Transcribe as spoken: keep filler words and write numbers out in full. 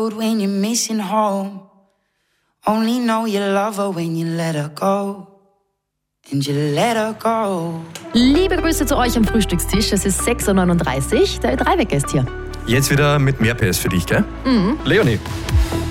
road when you're missing home. Only know you love her when you let her go. And you let her go. Liebe Grüße zu euch am Frühstückstisch. Es ist sechs Uhr neununddreißig. Der Ö drei Wecker ist hier. Jetzt wieder mit mehr P S für dich, gell? Mhm. Leonie.